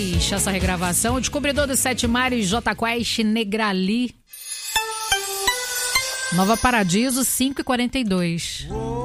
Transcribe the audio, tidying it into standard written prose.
2003, essa regravação. O Descobridor dos Sete Mares, Jota Quest, Negrali. Nova Paradiso, 5h42.